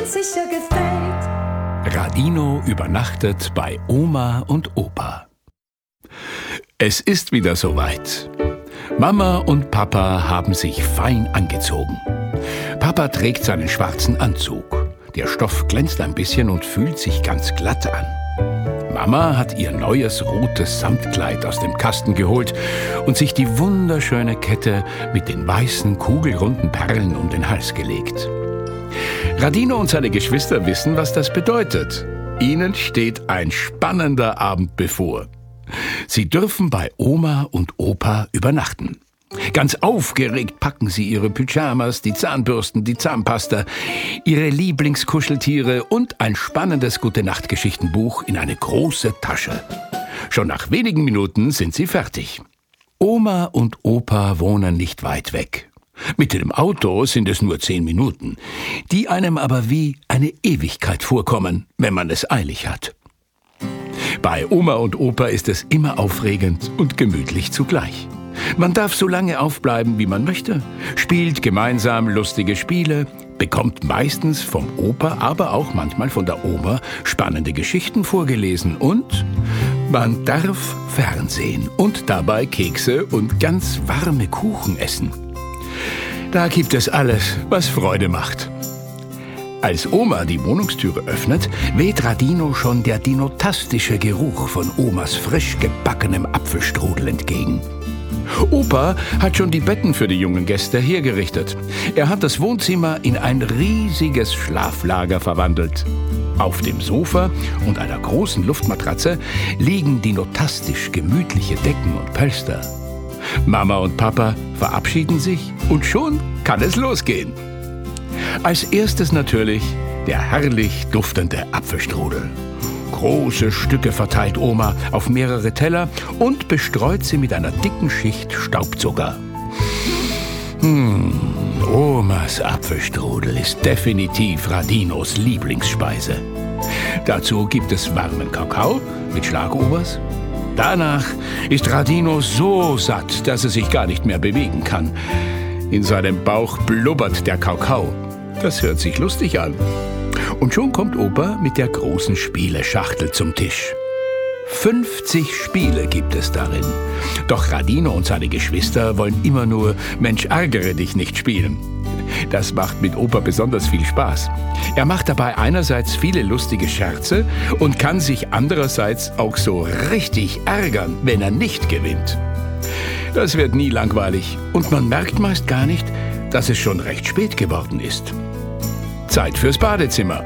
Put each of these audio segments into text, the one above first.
sicher gefällt. Radino übernachtet bei Oma und Opa. Es ist wieder soweit. Mama und Papa haben sich fein angezogen. Papa trägt seinen schwarzen Anzug. Der Stoff glänzt ein bisschen und fühlt sich ganz glatt an. Mama hat ihr neues rotes Samtkleid aus dem Kasten geholt und sich die wunderschöne Kette mit den weißen, kugelrunden Perlen um den Hals gelegt. Radino und seine Geschwister wissen, was das bedeutet. Ihnen steht ein spannender Abend bevor. Sie dürfen bei Oma und Opa übernachten. Ganz aufgeregt packen sie ihre Pyjamas, die Zahnbürsten, die Zahnpasta, ihre Lieblingskuscheltiere und ein spannendes Gute-Nacht-Geschichtenbuch in eine große Tasche. Schon nach wenigen Minuten sind sie fertig. Oma und Opa wohnen nicht weit weg. Mit dem Auto sind es nur 10 Minuten, die einem aber wie eine Ewigkeit vorkommen, wenn man es eilig hat. Bei Oma und Opa ist es immer aufregend und gemütlich zugleich. Man darf so lange aufbleiben, wie man möchte, spielt gemeinsam lustige Spiele, bekommt meistens vom Opa, aber auch manchmal von der Oma spannende Geschichten vorgelesen und man darf Fernsehen und dabei Kekse und ganz warme Kuchen essen. Da gibt es alles, was Freude macht. Als Oma die Wohnungstüre öffnet, weht Radino schon der dinotastische Geruch von Omas frisch gebackenem Apfelstrudel entgegen. Opa hat schon die Betten für die jungen Gäste hergerichtet. Er hat das Wohnzimmer in ein riesiges Schlaflager verwandelt. Auf dem Sofa und einer großen Luftmatratze liegen dinotastisch gemütliche Decken und Pölster. Mama und Papa verabschieden sich und schon kann es losgehen. Als erstes natürlich der herrlich duftende Apfelstrudel. Große Stücke verteilt Oma auf mehrere Teller und bestreut sie mit einer dicken Schicht Staubzucker. Omas Apfelstrudel ist definitiv Radinos Lieblingsspeise. Dazu gibt es warmen Kakao mit Schlagobers. Danach ist Radino so satt, dass er sich gar nicht mehr bewegen kann. In seinem Bauch blubbert der Kakao. Das hört sich lustig an. Und schon kommt Opa mit der großen Spieleschachtel zum Tisch. 50 Spiele gibt es darin. Doch Radino und seine Geschwister wollen immer nur Mensch, ärgere dich nicht spielen. Das macht mit Opa besonders viel Spaß. Er macht dabei einerseits viele lustige Scherze und kann sich andererseits auch so richtig ärgern, wenn er nicht gewinnt. Das wird nie langweilig und man merkt meist gar nicht, dass es schon recht spät geworden ist. Zeit fürs Badezimmer.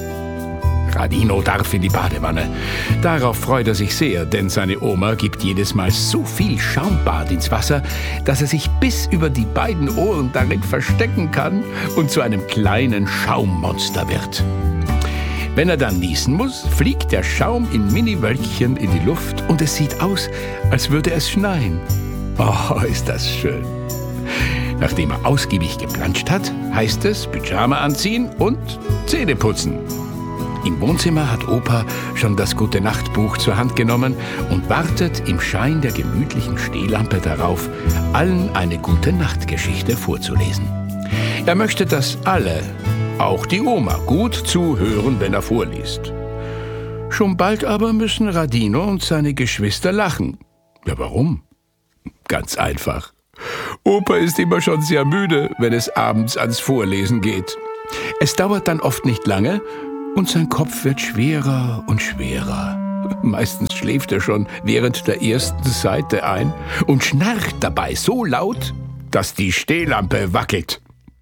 Radino darf in die Badewanne. Darauf freut er sich sehr, denn seine Oma gibt jedes Mal so viel Schaumbad ins Wasser, dass er sich bis über die beiden Ohren darin verstecken kann und zu einem kleinen Schaummonster wird. Wenn er dann niesen muss, fliegt der Schaum in Mini-Wölkchen in die Luft und es sieht aus, als würde es schneien. Oh, ist das schön. Nachdem er ausgiebig geplanscht hat, heißt es Pyjama anziehen und Zähne putzen. Im Wohnzimmer hat Opa schon das Gute-Nacht-Buch zur Hand genommen und wartet im Schein der gemütlichen Stehlampe darauf, allen eine Gute-Nacht-Geschichte vorzulesen. Er möchte, dass alle, auch die Oma, gut zuhören, wenn er vorliest. Schon bald aber müssen Radino und seine Geschwister lachen. Ja, warum? Ganz einfach. Opa ist immer schon sehr müde, wenn es abends ans Vorlesen geht. Es dauert dann oft nicht lange und sein Kopf wird schwerer und schwerer. Meistens schläft er schon während der ersten Seite ein und schnarcht dabei so laut, dass die Stehlampe wackelt.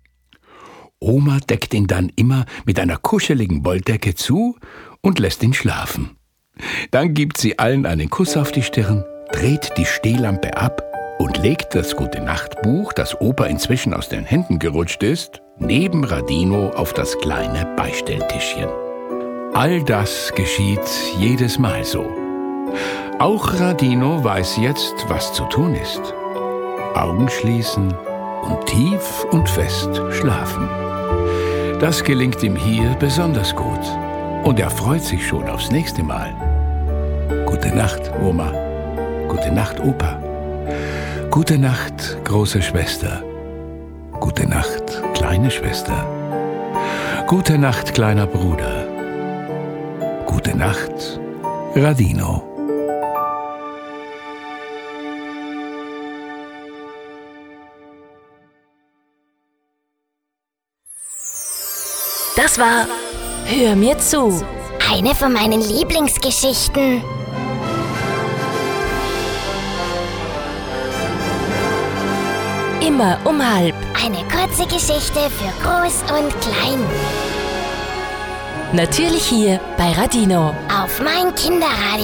Oma deckt ihn dann immer mit einer kuscheligen Wolldecke zu und lässt ihn schlafen. Dann gibt sie allen einen Kuss auf die Stirn, dreht die Stehlampe ab und legt das Gute-Nacht-Buch, das Opa inzwischen aus den Händen gerutscht ist, neben Radino auf das kleine Beistelltischchen. All das geschieht jedes Mal so. Auch Radino weiß jetzt, was zu tun ist. Augen schließen und tief und fest schlafen. Das gelingt ihm hier besonders gut. Und er freut sich schon aufs nächste Mal. Gute Nacht, Oma. Gute Nacht, Opa. Gute Nacht, große Schwester. Gute Nacht, kleine Schwester. Gute Nacht, kleiner Bruder. Gute Nacht, Radino. Das war Hör mir zu. Eine von meinen Lieblingsgeschichten. Immer um 12:30. Eine kurze Geschichte für Groß und Klein. Natürlich hier bei Radino. Auf mein Kinderradio.